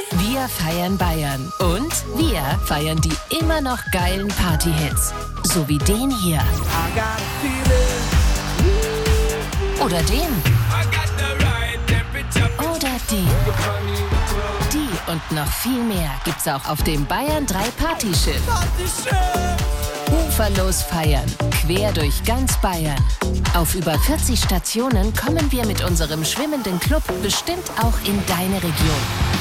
Wir feiern Bayern und wir feiern die immer noch geilen Party-Hits. So wie den hier. Oder den. Oder den. Die und noch viel mehr gibt's auch auf dem Bayern 3 Partyschiff. Uferlos feiern, quer durch ganz Bayern. Auf über 40 Stationen kommen wir mit unserem schwimmenden Club bestimmt auch in deine Region.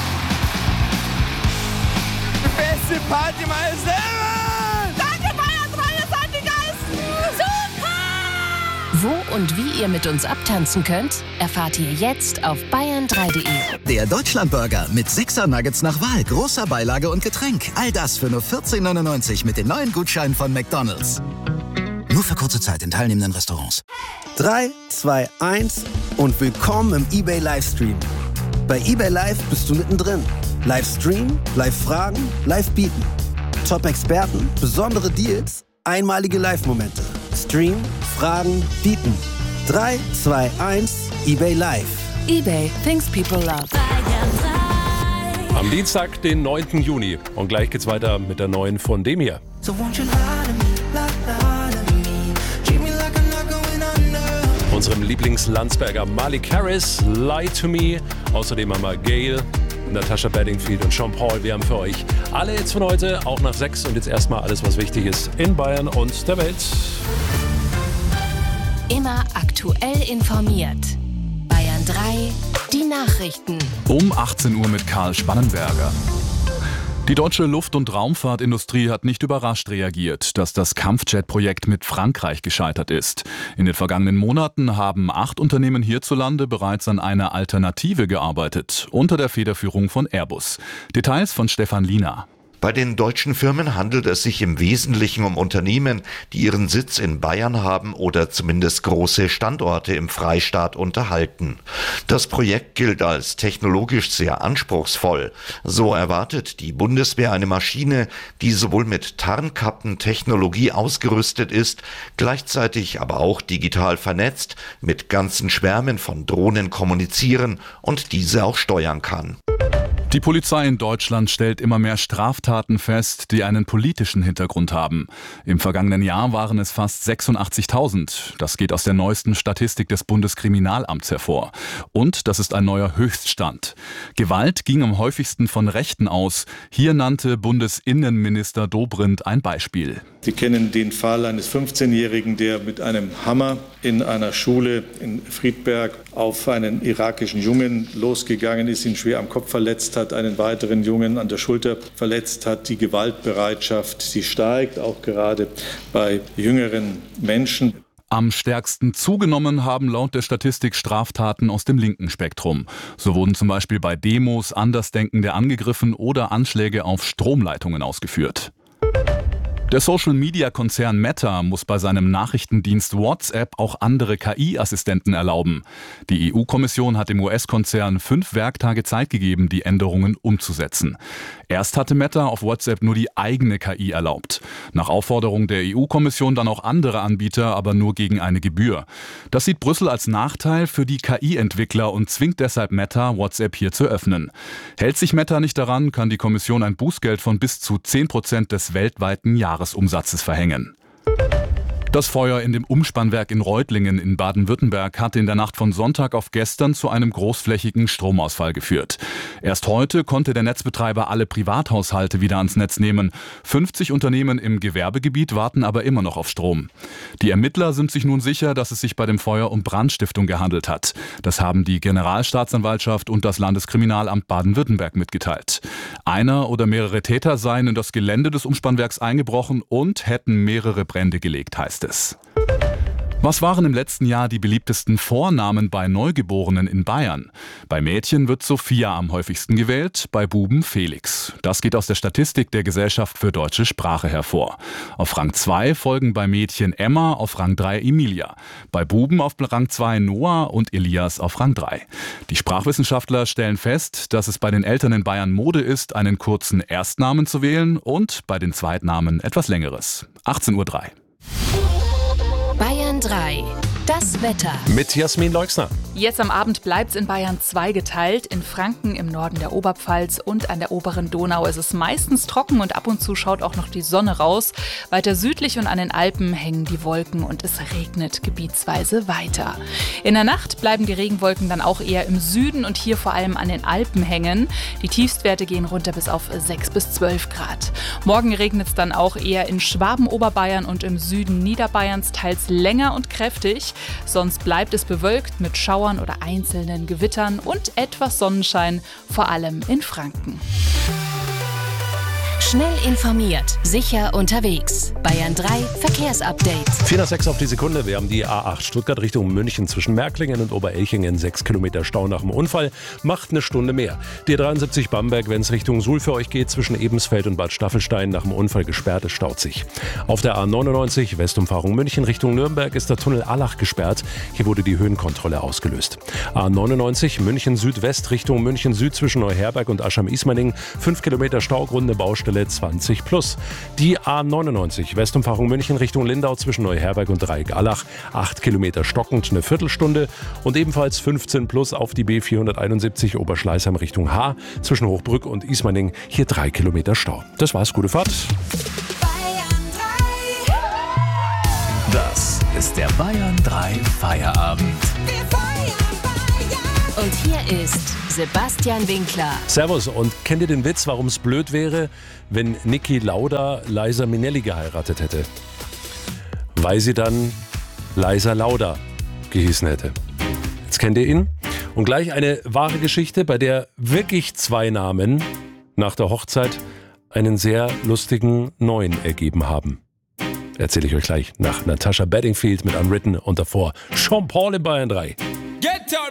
Beste Party meines Lebens! Danke, Bayern 3, ihr seid die Geisten! Super! Wo und wie ihr mit uns abtanzen könnt, erfahrt ihr jetzt auf bayern3.de. Der Deutschlandburger mit 6er Nuggets nach Wahl, großer Beilage und Getränk. All das für nur 14,99 mit den neuen Gutscheinen von McDonald's. Nur für kurze Zeit in teilnehmenden Restaurants. 3, 2, 1 und willkommen im eBay Livestream. Bei eBay Live bist du mittendrin. Livestream, Live-Fragen, Live-Bieten. Top-Experten, besondere Deals, einmalige Live-Momente. Stream, Fragen, Bieten. 3, 2, 1, eBay Live. eBay, things people love. Am Dienstag, den 9. Juni. Und gleich geht's weiter mit der neuen von dem hier. Unserem Lieblings-Landsberger Malik Harris, Lie to Me. Außerdem haben wir Gail, Natasha Bedingfield und Sean Paul. Wir haben für euch alle Hits von heute, auch nach 6. Und jetzt erstmal alles, was wichtig ist in Bayern und der Welt. Immer aktuell informiert. Bayern 3, die Nachrichten. Um 18 Uhr mit Karl Spannenberger. Die deutsche Luft- und Raumfahrtindustrie hat nicht überrascht reagiert, dass das Kampfjet-Projekt mit Frankreich gescheitert ist. In den vergangenen Monaten haben 8 Unternehmen hierzulande bereits an einer Alternative gearbeitet, unter der Federführung von Airbus. Details von Stefan Liener. Bei den deutschen Firmen handelt es sich im Wesentlichen um Unternehmen, die ihren Sitz in Bayern haben oder zumindest große Standorte im Freistaat unterhalten. Das Projekt gilt als technologisch sehr anspruchsvoll. So erwartet die Bundeswehr eine Maschine, die sowohl mit Tarnkappentechnologie ausgerüstet ist, gleichzeitig aber auch digital vernetzt, mit ganzen Schwärmen von Drohnen kommunizieren und diese auch steuern kann. Die Polizei in Deutschland stellt immer mehr Straftaten fest, die einen politischen Hintergrund haben. Im vergangenen Jahr waren es fast 86.000. Das geht aus der neuesten Statistik des Bundeskriminalamts hervor. Und das ist ein neuer Höchststand. Gewalt ging am häufigsten von Rechten aus. Hier nannte Bundesinnenminister Dobrindt ein Beispiel. Sie kennen den Fall eines 15-Jährigen, der mit einem Hammer in einer Schule in Friedberg auf einen irakischen Jungen losgegangen ist, ihn schwer am Kopf verletzt hat, einen weiteren Jungen an der Schulter verletzt hat. Die Gewaltbereitschaft, sie steigt, auch gerade bei jüngeren Menschen. Am stärksten zugenommen haben laut der Statistik Straftaten aus dem linken Spektrum. So wurden zum Beispiel bei Demos Andersdenkende angegriffen oder Anschläge auf Stromleitungen ausgeführt. Der Social-Media-Konzern Meta muss bei seinem Nachrichtendienst WhatsApp auch andere KI-Assistenten erlauben. Die EU-Kommission hat dem US-Konzern 5 Werktage Zeit gegeben, die Änderungen umzusetzen. Erst hatte Meta auf WhatsApp nur die eigene KI erlaubt. Nach Aufforderung der EU-Kommission dann auch andere Anbieter, aber nur gegen eine Gebühr. Das sieht Brüssel als Nachteil für die KI-Entwickler und zwingt deshalb Meta, WhatsApp hier zu öffnen. Hält sich Meta nicht daran, kann die Kommission ein Bußgeld von bis zu 10% des weltweiten Jahresumsatzes verhängen. Das Feuer in dem Umspannwerk in Reutlingen in Baden-Württemberg hatte in der Nacht von Sonntag auf gestern zu einem großflächigen Stromausfall geführt. Erst heute konnte der Netzbetreiber alle Privathaushalte wieder ans Netz nehmen. 50 Unternehmen im Gewerbegebiet warten aber immer noch auf Strom. Die Ermittler sind sich nun sicher, dass es sich bei dem Feuer um Brandstiftung gehandelt hat. Das haben die Generalstaatsanwaltschaft und das Landeskriminalamt Baden-Württemberg mitgeteilt. Einer oder mehrere Täter seien in das Gelände des Umspannwerks eingebrochen und hätten mehrere Brände gelegt, heißt es. Was waren im letzten Jahr die beliebtesten Vornamen bei Neugeborenen in Bayern? Bei Mädchen wird Sophia am häufigsten gewählt, bei Buben Felix. Das geht aus der Statistik der Gesellschaft für deutsche Sprache hervor. Auf Rang 2 folgen bei Mädchen Emma, auf Rang 3 Emilia. Bei Buben auf Rang 2 Noah und Elias auf Rang 3. Die Sprachwissenschaftler stellen fest, dass es bei den Eltern in Bayern Mode ist, einen kurzen Erstnamen zu wählen und bei den Zweitnamen etwas längeres. 18:03 Uhr. Bayern 3. Das Wetter. Mit Jasmin Leuxner. Jetzt am Abend bleibt es in Bayern zweigeteilt. In Franken, im Norden der Oberpfalz und an der oberen Donau ist es meistens trocken und ab und zu schaut auch noch die Sonne raus. Weiter südlich und an den Alpen hängen die Wolken und es regnet gebietsweise weiter. In der Nacht bleiben die Regenwolken dann auch eher im Süden und hier vor allem an den Alpen hängen. Die Tiefstwerte gehen runter bis auf 6 bis 12 Grad. Morgen regnet es dann auch eher in Schwaben, Oberbayern und im Süden Niederbayerns teils länger und kräftig. Sonst bleibt es bewölkt mit Schauern oder einzelnen Gewittern und etwas Sonnenschein, vor allem in Franken. Schnell informiert, sicher unterwegs. Bayern 3 Verkehrsupdate. 4:06 auf die Sekunde. Wir haben die A8 Stuttgart Richtung München zwischen Märklingen und Oberelchingen. 6 Kilometer Stau nach dem Unfall. Macht eine Stunde mehr. Die 73 Bamberg, wenn es Richtung Suhl für euch geht, zwischen Ebensfeld und Bad Staffelstein nach dem Unfall gesperrt. Es staut sich. Auf der A99 Westumfahrung München Richtung Nürnberg ist der Tunnel Allach gesperrt. Hier wurde die Höhenkontrolle ausgelöst. A99 München Südwest Richtung München Süd zwischen Neuherberg und Aschheim-Ismaning. 5 Kilometer Staugrunde Baustelle 20 plus. Die A99 Westumfahrung München Richtung Lindau zwischen Neuherberg und Dreieck-Allach. 8 Kilometer stockend, eine Viertelstunde. Und ebenfalls 15 plus auf die B471 Oberschleißheim Richtung Haar zwischen Hochbrück und Ismaning. Hier 3 Kilometer Stau. Das war's, gute Fahrt. Das ist der Bayern 3 Feierabend. Und hier ist Sebastian Winkler. Servus, und kennt ihr den Witz, warum es blöd wäre, wenn Niki Lauda Liza Minnelli geheiratet hätte? Weil sie dann Liza Lauda gehießen hätte. Jetzt kennt ihr ihn. Und gleich eine wahre Geschichte, bei der wirklich 2 Namen nach der Hochzeit einen sehr lustigen neuen ergeben haben. Erzähle ich euch gleich nach Natasha Bedingfield mit Unwritten und davor Sean Paul in Bayern 3.